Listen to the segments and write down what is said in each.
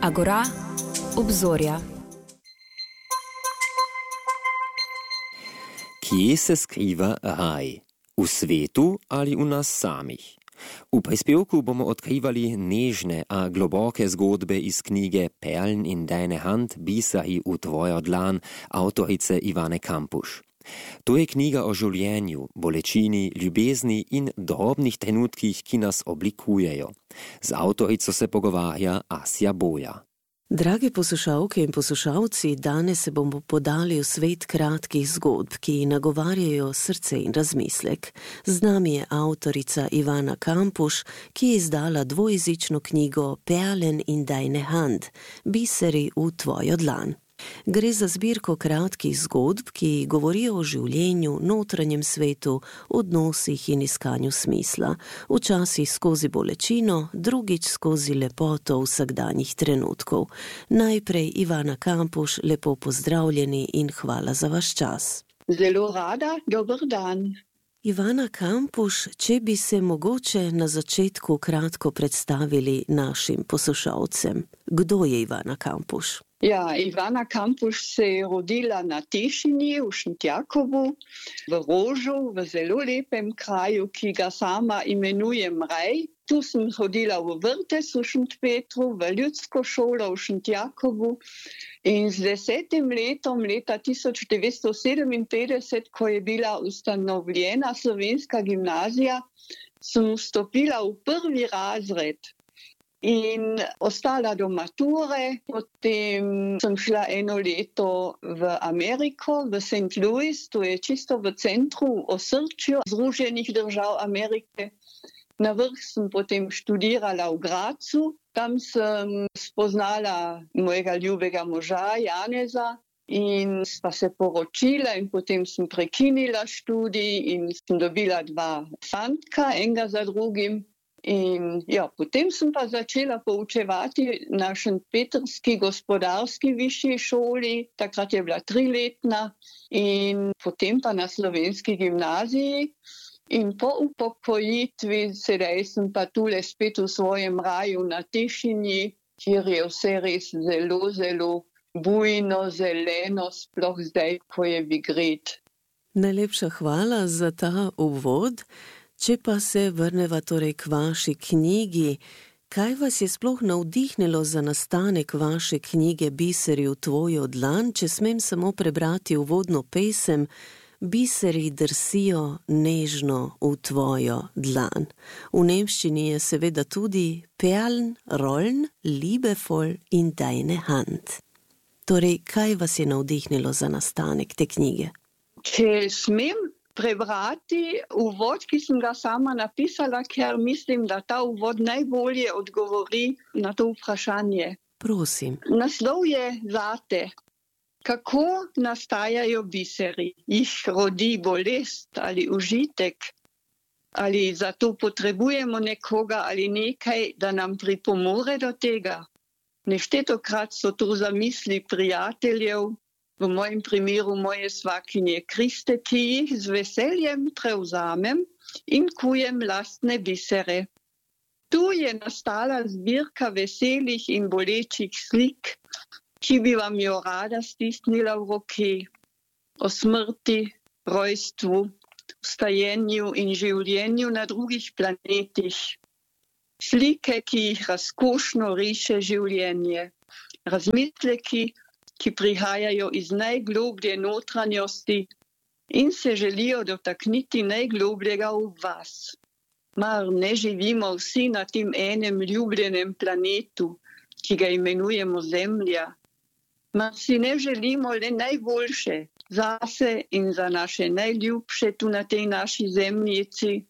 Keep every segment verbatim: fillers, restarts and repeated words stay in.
Agora, obzorja. Kje se skriva raj? V svetu ali v nas samih? V prispevku bomo odkrivali nežne a globoke zgodbe iz knjige Perlen in deine Hand, biseri v tvojo dlan avtorice Ivane Kampuš. To je knjiga o življenju, bolečini, ljubezni in drobnih trenutkih, ki nas oblikujejo. Z avtorico se pogovarja Asja Boja. Drage poslušalke in poslušalci, danes se bomo podali v svet kratkih zgodb, ki nagovarjajo srce in razmislek. Z nami je avtorica Ivana Kampuš, ki je izdala dvojezično knjigo Perlen in deine Hand, biseri v tvojo dlan. Gre za zbirko kratkih zgodb, ki govorijo o življenju, notranjem svetu, odnosih in iskanju smisla, včasih skozi bolečino, drugič skozi lepoto vsakdanjih trenutkov. Najprej Ivana Kampuš, lepo pozdravljeni in hvala za vaš čas. Zelo rada, dober dan. Ivana Kampuš, če bi se mogoče na začetku kratko predstavili našim poslušalcem. Kdo je Ivana Kampuš? Ja, Ivana Kampuš se je rodila na Tešini v Šentjakovu, v Rožu, v zelo lepem kraju, ki ga sama imenujem Raj. Tu sem hodila v vrtec v Šentpetru, v ljudsko šolo v Šentjakovu in z desetim letom, leta tisoč devetsto sedeminpetdeset, ko je bila ustanovljena slovenska gimnazija, sem vstopila v prvi razred. In ostala do mature, potem sem šla eno leto v Ameriko, v Saint Louis, to je čisto v centru, v osrčju Združenih držav Amerike. Na vrh sem potem študirala v Grazu, tam sem spoznala mojega ljubega moža Janeza in sva se poročila in potem sem prekinila študij in sem dobila dva fantka, enega za drugim. In ja, potem sem pa začela poučevati na Šentpetrski gospodarski višji šoli, takrat je bila triletna, in potem pa na slovenski gimnaziji. In po upokojitvi, sedaj sem pa tule spet v svojem raju na Tešini, kjer je vse res zelo, zelo bujno, zeleno, sploh zdaj, ko je vigret. Najlepša hvala za ta uvod. Če pa se vrneva torej k vaši knjigi, kaj vas je sploh navdihnilo za nastanek vaše knjige Biseri v tvojo dlan? Če smem samo prebrati uvodno pesem, biseri drsijo nežno v tvojo dlan. V nemščini je seveda tudi Perlen rollen liebevoll in deine Hand. Torej, kaj vas je navdihnilo za nastanek te knjige? Če smem prebrati uvod, ki sem ga sama napisala, ker mislim, da ta uvod najbolje odgovori na to vprašanje. Prosim. Naslov je zate. Kako nastajajo biseri? Jih rodi bolest ali užitek? Ali zato potrebujemo nekoga ali nekaj, da nam pripomore do tega? Neštetokrat so to zamisli prijateljev, v mojem primeru moje svakinje Kriste, ki jih z veseljem prevzamem in kujem lastne bisere. Tu je nastala zbirka veselih in bolečih slik, ki bi vam jo rada stisnila v roke. O smrti, rojstvu, vstajenju in življenju na drugih planetih. Slike, ki jih razkošno riše življenje. Razmisleki, ki prihajajo iz najgloblje notranjosti in se želijo dotakniti najglobljega v vas. Mar ne živimo vsi na tem enem ljubljenem planetu, ki ga imenujemo Zemlja? Mar si ne želimo le najboljše zase in za naše najljubše tu na tej naši zemljici?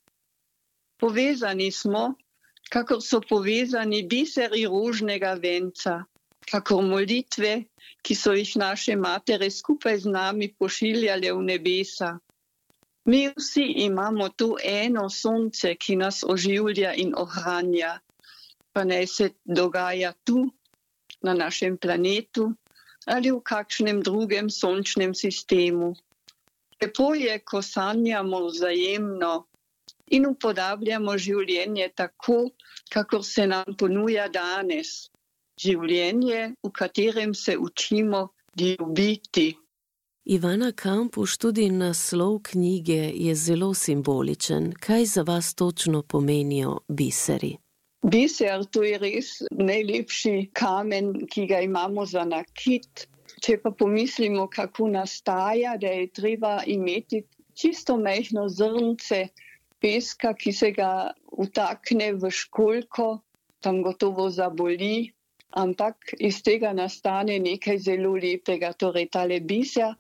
Povezani smo, kakor so povezani biseri rožnega venca, kakor molitve, ki so jih naše matere skupaj z nami pošiljale v nebesa. Mi vsi imamo tu eno sonce, ki nas oživlja in ohranja, pa naj se dogaja tu, na našem planetu ali v kakšnem drugem sončnem sistemu. Lepo je, ko sanjamo vzajemno in upodabljamo življenje tako, kakor se nam ponuja danes. življenje, v katerem se učimo ljubiti. Ivana Kampuš, tudi naslov knjige je zelo simboličen. Kaj za vas točno pomenijo biseri? Biser, to je res najlepši kamen, ki ga imamo za nakit. Če pa pomislimo, kako nastaja, da je treba imeti čisto majhno zrnce peska, ki se ga vtakne v školjko, tam gotovo zaboli, ampak iz tega nastane nekaj zelo lepega, torej tale biser.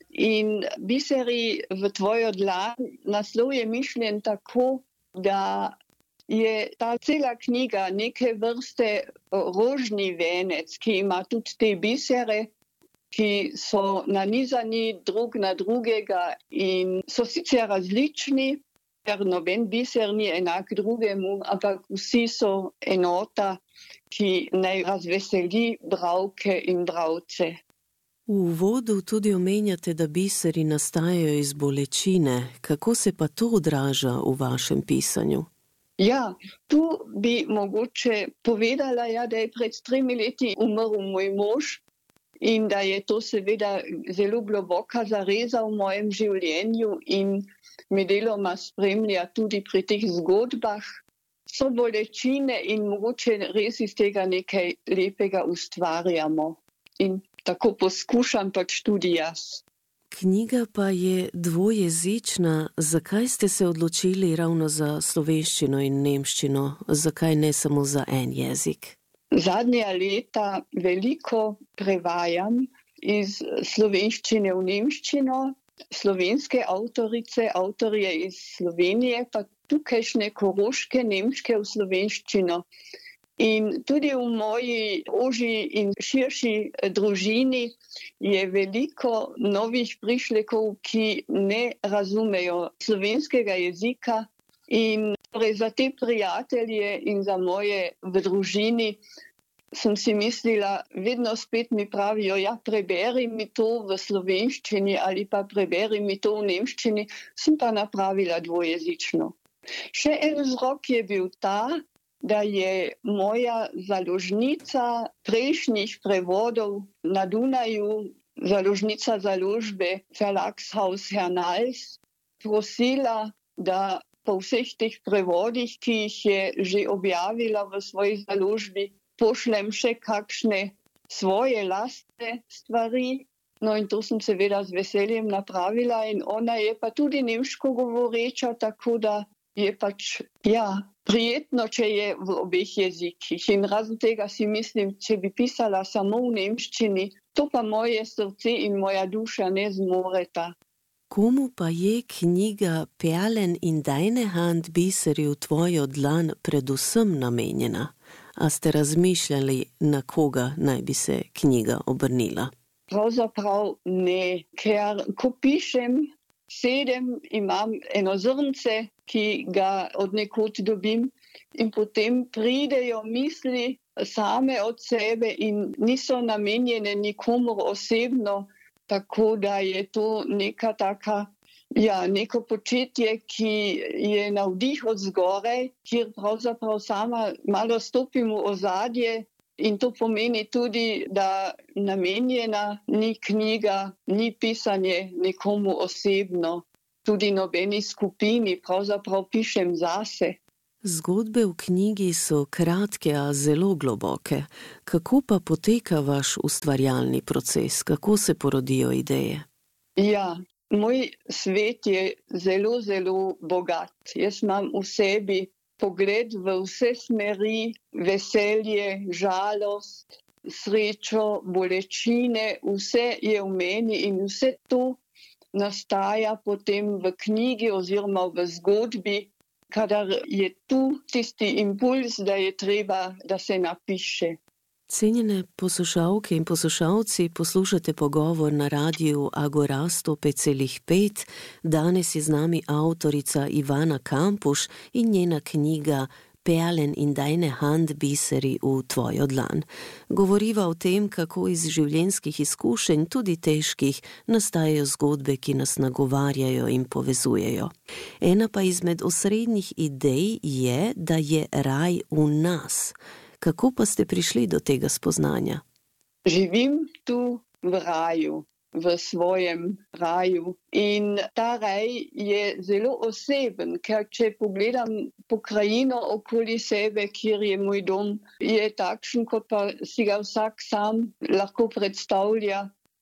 In biseri v tvojo dlan, naslov je mišljen tako, da je ta cela knjiga neke vrste rožni venec, ki ima tudi te bisere, ki so nanizani drug na drugega in so sicer različni, ker noben biser ni enak drugemu, ampak vsi so enota, ki naj razveseli bralke in bralce. V uvodu tudi omenjate, da biseri nastajajo iz bolečine. Kako se pa to odraža v vašem pisanju? Ja, tu bi mogoče povedala, ja, da je pred tremi leti umrl moj mož in da je to seveda zelo globoka zareza v mojem življenju in me deloma spremlja tudi pri teh zgodbah. So bolečine in mogoče res iz tega nekaj lepega ustvarjamo. In tako poskušam pač tudi jaz. Knjiga pa je dvojezična. Zakaj ste se odločili ravno za slovenščino in nemščino? Zakaj ne samo za en jezik? Zadnja leta veliko prevajam iz slovenščine v nemščino. Slovenske avtorice, avtorje iz Slovenije, pa tukajšnje koroške nemške v slovenščino. In tudi v moji ožji in širši družini je veliko novih prišlekov, ki ne razumejo slovenskega jezika. In torej za te prijatelje in za moje v družini sem si mislila, vedno spet mi pravijo, ja, preberi mi to v slovenščini ali pa preberi mi to v nemščini, sem pa napravila dvojezično. Še en vzrok je bil ta, da je moja založnica prejšnjih prevodov na Dunaju, založnica založbe Verlagshaus Hernals, prosila, da po vseh teh prevodih, ki jih je že objavila v svoji založbi, pošljem še kakšne svoje lastne stvari. No in to sem seveda z veseljem napravila in ona je pa tudi nemško govoreča, tako da je pač, ja, prijetno, če je v obeh jezikih. In razen tega si mislim, če bi pisala samo v nemščini, to pa moje srce in moja duša ne zmoreta. Komu pa je knjiga Perlen in deine Hand, biseri v tvojo dlan predvsem namenjena? A ste razmišljali, na koga naj bi se knjiga obrnila? Pravzaprav ne, ker ko pišem, sedem, imam eno zrnce, ki ga od nekod dobim in potem pridejo misli same od sebe in niso namenjene nikomur osebno, tako da je to neka taka, ja, neko početje, ki je navdih od zgoraj, kjer pravzaprav sama malo stopim v ozadje in to pomeni tudi, da namenjena ni knjiga, ni pisanje nekomu osebno, tudi nobeni skupini, pravzaprav pišem zase. Zgodbe v knjigi so kratke, a zelo globoke. Kako pa poteka vaš ustvarjalni proces? Kako se porodijo ideje? Ja, moj svet je zelo, zelo bogat. Jaz imam v sebi pogled v vse smeri, veselje, žalost, srečo, bolečine, vse je v meni in vse to nastaja potem v knjigi oziroma v zgodbi, kadar je tu tisti impuls, da je treba, da se napiše. Cenjene poslušalke in poslušalci, poslušate pogovor na radiju Agora sto pet celih pet. Danes je z nami avtorica Ivana Kampuš in njena knjiga Perlen in deine Hand, biseri v tvojo dlan. Govoriva o tem, kako iz življenjskih izkušenj, tudi težkih, nastajajo zgodbe, ki nas nagovarjajo in povezujejo. Ena pa izmed osrednjih idej je, da je raj v nas. Kako pa ste prišli do tega spoznanja? Živim tu v raju, v svojem raju. In ta raj je zelo oseben, ker če pogledam pokrajino okoli sebe, kjer je moj dom, je takšen, kot pa si ga vsak sam lahko predstavlja.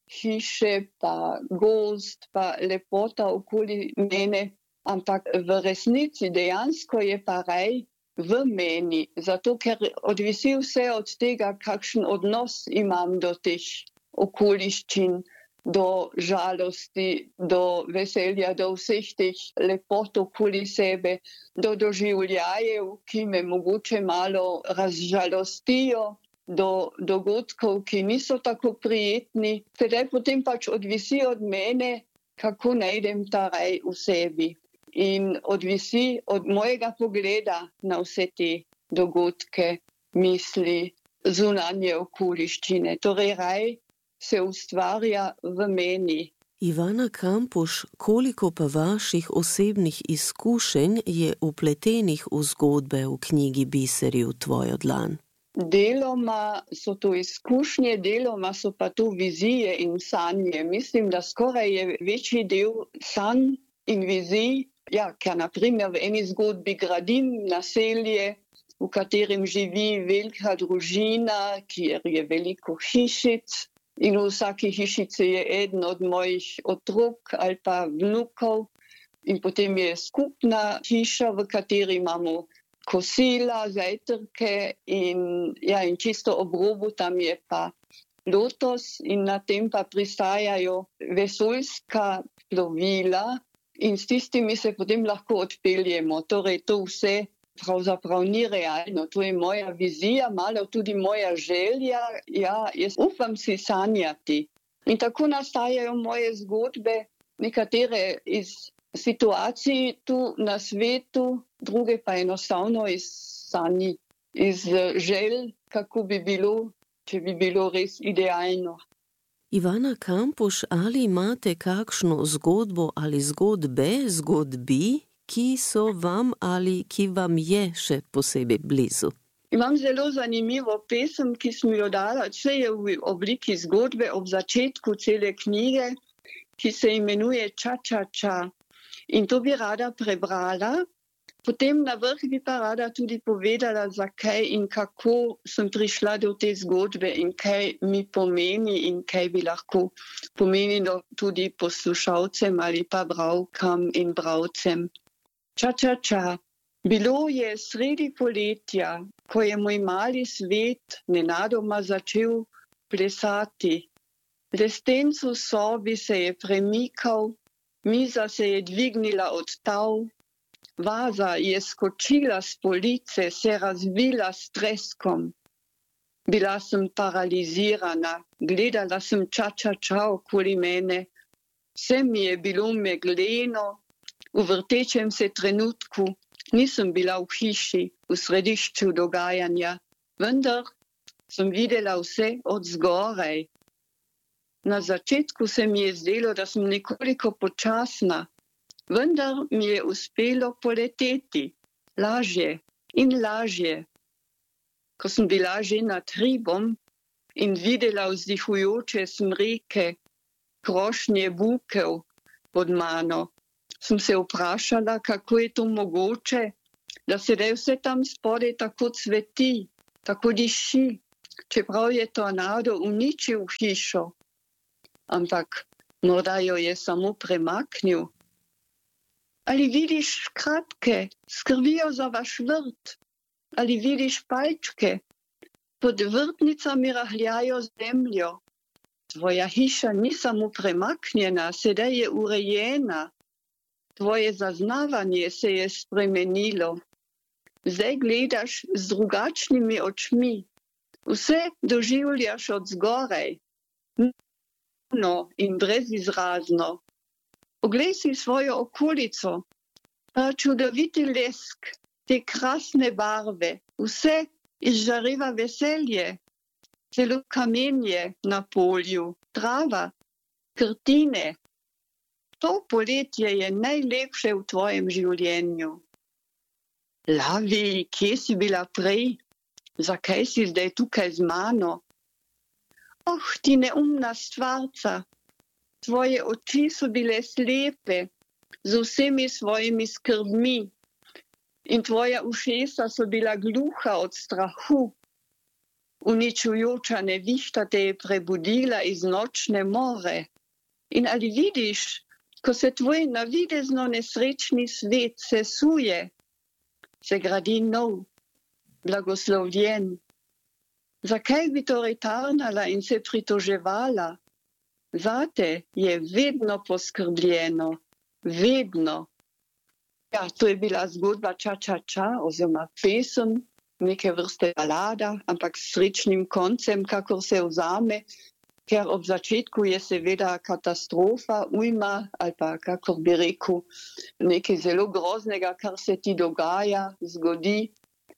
Hiše, pa gozd, pa lepota okoli mene. Ampak v resnici dejansko je pa raj v meni, zato ker odvisi vse od tega, kakšen odnos imam do teh okoliščin, do žalosti, do veselja, do vseh teh lepot okoli sebe, do doživljajev, ki me mogoče malo razžalostijo, do dogodkov, ki niso tako prijetni. Sedaj potem pač odvisi od mene, kako najdem ta raj v sebi. In odvisi od mojega pogleda na vse te dogodke, misli, zunanje okoliščine. Torej raj se ustvarja v meni. Ivana Kampuš, koliko pa vaših osebnih izkušenj je upletenih v zgodbe v knjigi Biseri v tvojo dlan? Deloma so to izkušnje, deloma so pa to vizije in sanje. Mislim, da skoraj je večji del sanj in vizij. Ja, ker na primer v eni zgodbi gradim naselje, v katerem živi velika družina, kjer je veliko hišic. In v vsaki hišici je eden od mojih otrok ali pa vnukov. In potem je skupna hiša, v kateri imamo kosila, zajtrke in, ja, in čisto ob robu tam je pa lotos in na tem pa pristajajo vesoljska plovila in s tistimi se potem lahko odpeljemo. Torej to vse pravzaprav ni realno, to je moja vizija, malo tudi moja želja, ja, jaz upam si sanjati. In tako nastajajo moje zgodbe, nekatere iz situacij tu na svetu, druge pa enostavno iz sanj, iz želj, kako bi bilo, če bi bilo res idealno. Ivana Kampuš, ali imate kakšno zgodbo ali zgodbe, zgodbi, ki so vam ali ki vam je še posebej blizu? Imam zelo zanimivo pesem, ki sem jo dala, vse je v obliki zgodbe ob začetku cele knjige, ki se imenuje Ča, ča, ča. In to bi rada prebrala. Potem na vrh bi pa rada tudi povedala, zakaj in kako sem prišla do te zgodbe in kaj mi pomeni in kaj bi lahko pomenilo tudi poslušalcem ali pa bralkam in bralcem. Ča, ča, ča. Bilo je sredi poletja, ko je moj mali svet nenadoma začel plesati. Lestenc v sobi se je premikal, miza se je dvignila od tav, vaza je skočila s police, se razvila s treskom. Bila sem paralizirana, gledala sem ča, ča, ča okoli mene. Vse mi je bilo megleno. V vrtečem se trenutku nisem bila v hiši, v središču dogajanja, vendar sem videla vse od zgoraj. Na začetku se mi je zdelo, da sem nekoliko počasna, vendar mi je uspelo poleteti, lažje in lažje. Ko sem bila že nad hribom in videla vzdihujoče smreke, krošnje bukev pod mano, sem se vprašala, kako je to mogoče, da sedaj vse tam spodaj tako cveti, tako diši, čeprav je tornado uničil hišo. Ampak morda jo je samo premaknil. Ali vidiš škrapke, skrbijo za vaš vrt? Ali vidiš palčke? Pod vrtnicami rahljajo zemljo. Tvoja hiša ni samo premaknjena, sedaj je urejena. Tvoje zaznavanje se je spremenilo. Zdaj gledaš z drugačnimi očmi. Vse doživljaš od zgoraj. No in brezizrazno. Poglej si svojo okolico. Ta čudoviti lesk, te krasne barve, vse izžareva veselje. Celo kamenje na polju, trava, krtine. To poletje je najlepše v tvojem življenju. Lavi, kje si bila prej? zakaj si zdaj tukaj z mano? Oh, ti neumna stvarca, tvoje oči so bile slepe z vsemi svojimi skrbmi in tvoja ušesa so bila gluha od strahu. Uničujoča nevišta te je prebudila iz nočne more. In ali vidiš, ko se tvoj navidezno nesrečni svet sesuje, se gradi nov, blagoslovljen. Zakaj bi torej tarnala in se pritoževala? Zate je vedno poskrbljeno, vedno. Ja, to je bila zgodba Ča, ča, ča, oziroma pesem, neke vrste balada, ampak s srečnim koncem, kakor se vzame, ker ob začetku je seveda katastrofa, ujma, ali pa kakor bi rekel, nekaj zelo groznega, kar se ti dogaja, zgodi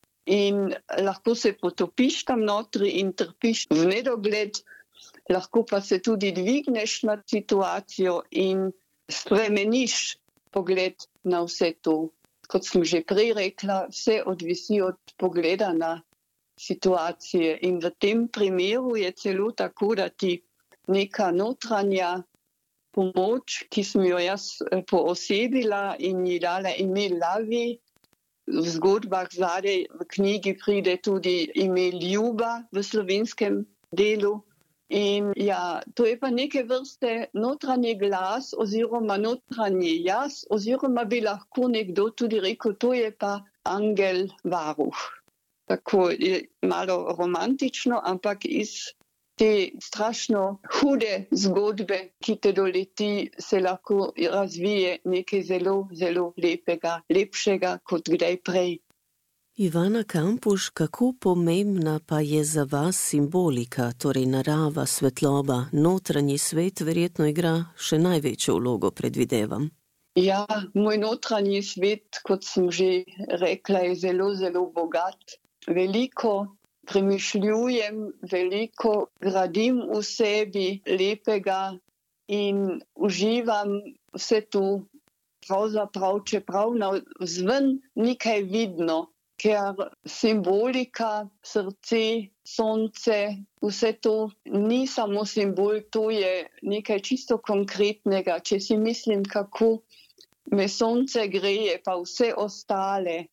in lahko se potopiš tam notri in trpiš v nedogled, lahko pa se tudi dvigneš nad situacijo in spremeniš pogled na vse to. Kot sem že prej rekla, vse odvisi od pogleda na situacije. In v tem primeru je celo tako, da ti neka notranja pomoč, ki sem jo jaz poosebila in ji dala ime Lavi, v zgodbah zadaj v knjigi pride tudi ime Ljuba v slovenskem delu. In ja, to je pa neke vrste notranji glas oziroma notranji jaz, oziroma bi lahko nekdo tudi rekel, to je pa angel varuh. Tako je malo romantično, ampak iz te strašno hude zgodbe, ki te doleti, se lahko razvije nekaj zelo, zelo lepega, lepšega kot kdaj prej. Ivana Kampuš, kako pomembna pa je za vas simbolika, torej narava, svetloba, notranji svet verjetno igra še največjo vlogo, predvidevam? Ja, moj notranji svet, kot sem že rekla, je zelo, zelo bogat. Veliko premišljujem, veliko gradim v sebi lepega in uživam vse to, pravzaprav, čeprav navzven ni kaj vidno. Ker simbolika, srce, sonce, vse to ni samo simbol, to je nekaj čisto konkretnega. Če si mislim, kako me sonce greje, pa vse ostale,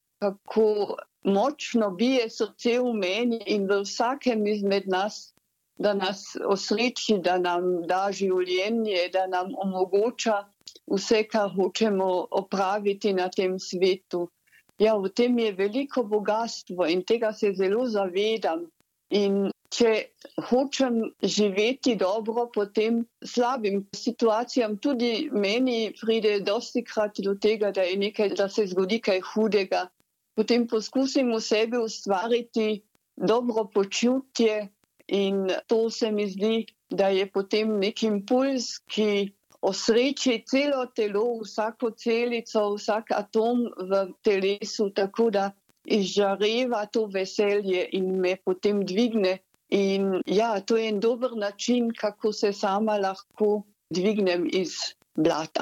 kako močno bije srce v meni in v vsakem izmed nas, da nas osreči, da nam da življenje, da nam omogoča vse, kar hočemo opraviti na tem svetu. Ja, v tem je veliko bogatstvo in tega se zelo zavedam. In če hočem živeti dobro, potem slabim situacijam tudi meni pride dostikrat do tega, da, je nekaj, da se zgodi kaj hudega. Potem poskusim v sebi ustvariti dobro počutje in to se mi zdi, da je potem nek impuls, ki osreči celo telo, vsako celico, vsak atom v telesu, tako da izžareva to veselje in me potem dvigne. In ja, to je en dober način, kako se sama lahko dvignem iz blata.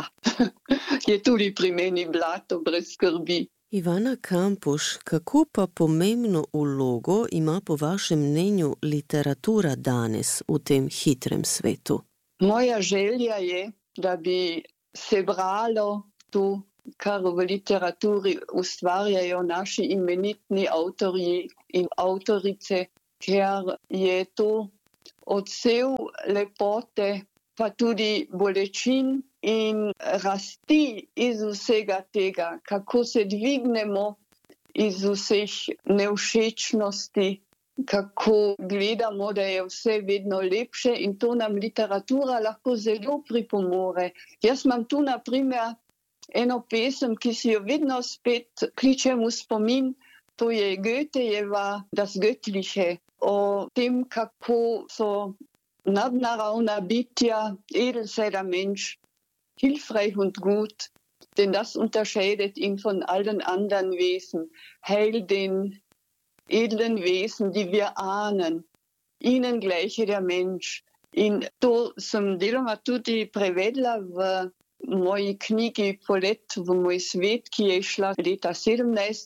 Je tudi pri meni blato brez skrbi. Ivana Kampuš, kako pa pomembno vlogo ima po vašem mnenju literatura danes v tem hitrem svetu? Moja želja je, da bi se bralo to, kar v literaturi ustvarjajo naši imenitni avtorji in avtorice, ker je to odsev lepote, pa tudi bolečin in rasti iz vsega tega, kako se dvignemo iz vseh nevšečnosti, kako gledamo, da je vse vedno lepše in to nam literatura lahko zelo pripomore. Jaz imam tu na primer eno pesem, ki si jo vedno spet kličem v spomin, to je Goethejeva Das Göttliche, o tem, kako so nadnaravna bitja, edel sei der Mensch, hilfreich und gut, denn das unterscheidet ihn von allen anderen Wesen, heil den edlen Wesen, die wir ahnen. Ihnen gleiche der Mensch. In to sem deloma tudi prevedla v moji knjigi Polet v moj svet, ki je šla leta sedemnajst.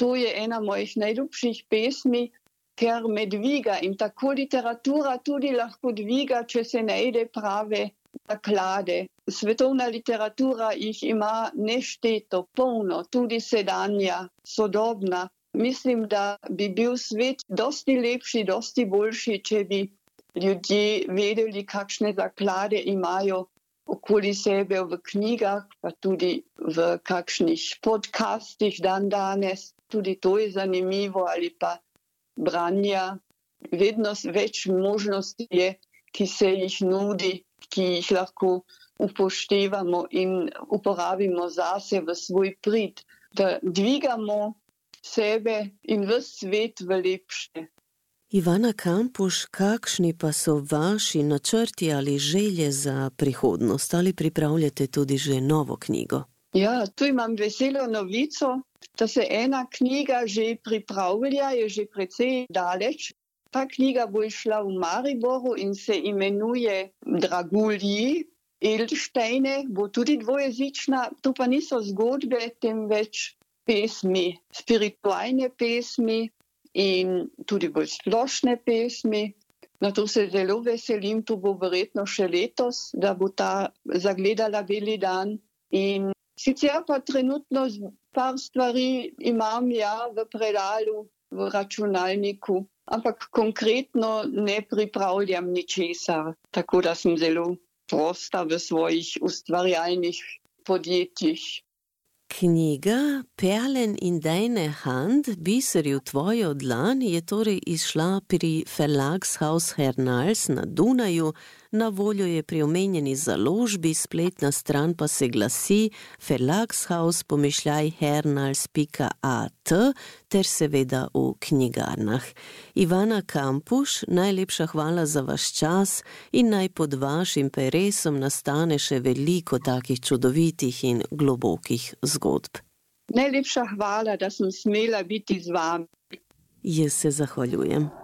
to je ena mojih najljubših pesmi, ker me dviga in tako literatura tudi lahko dviga, če se najde prave zaklade. Svetovna literatura jih ima nešteto, polno, tudi sedanja, sodobna. Mislim, da bi bil svet dosti lepši, dosti boljši, če bi ljudje vedeli, kakšne zaklade imajo okoli sebe v knjigah, pa tudi v kakšnih podcastih dan danes. Tudi to je zanimivo, ali pa branja. Vedno več možnosti je, ki se jih nudi, ki jih lahko upoštevamo in uporabimo zase v svoj prid, da dvigamo sebe in ves svet v lepše. Ivana Kampuš, kakšni pa so vaši načrti ali želje za prihodnost? Ali pripravljate tudi že novo knjigo? Ja, tu imam veselo novico, da se ena knjiga že pripravlja, je že precej daleč. Ta knjiga bo išla v Mariboru in se imenuje Dragulji, Edelsteine, bo tudi dvojezična. To pa niso zgodbe, temveč pesmi, spiritualne pesmi in tudi bolj splošne pesmi. Na to se zelo veselim, to bo verjetno še letos, da bo ta zagledala beli dan. In sicer pa trenutno par stvari imam ja v predalu, v računalniku, ampak konkretno ne pripravljam ničesar, tako da sem zelo prosta v svojih ustvarjalnih podjetjih. Knjiga Perlen in deine Hand, biseri v tvojo dlan, je torej izšla pri Verlagshaus Hernals na Dunaju. Na voljo je pri omenjeni založbi, spletna stran pa se glasi verlagshaus pomišljaj hernals pika at ter seveda v knjigarnah. Ivana Kampuš, najlepša hvala za vaš čas in naj pod vašim peresom nastane še veliko takih čudovitih in globokih zgodb. Najlepša hvala, da sem smela biti z vami. Jaz se zahvaljujem.